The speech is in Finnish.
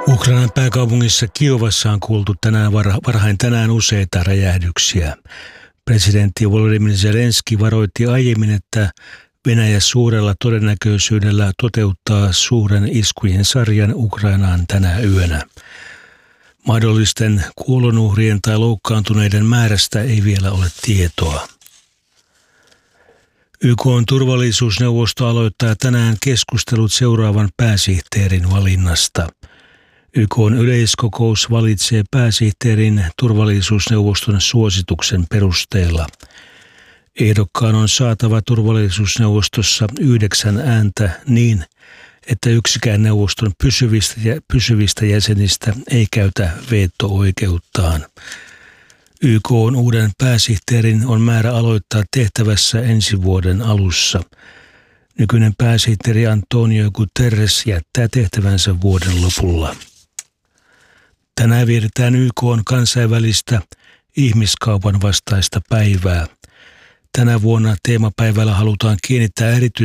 Ukrainan pääkaupungissa Kiovassa on kuultu varhain tänään useita räjähdyksiä. Presidentti Volodymyr Zelenskyi varoitti aiemmin, että Venäjä suurella todennäköisyydellä toteuttaa suuren iskujen sarjan Ukrainaan tänä yönä. Mahdollisten kuolonuhrien tai loukkaantuneiden määrästä ei vielä ole tietoa. YK:n turvallisuusneuvosto aloittaa tänään keskustelut seuraavan pääsihteerin valinnasta. YK:n yleiskokous valitsee pääsihteerin turvallisuusneuvoston suosituksen perusteella. Ehdokkaan on saatava turvallisuusneuvostossa 9 ääntä niin, että yksikään neuvoston pysyvistä jäsenistä ei käytä veto-oikeuttaan. YK:n uuden pääsihteerin on määrä aloittaa tehtävässä ensi vuoden alussa. Nykyinen pääsihteeri Antonio Guterres jättää tehtävänsä vuoden lopulla. Tänään vietetään YK:n kansainvälistä ihmiskaupan vastaista päivää. Tänä vuonna teemapäivällä halutaan kiinnittää erityisesti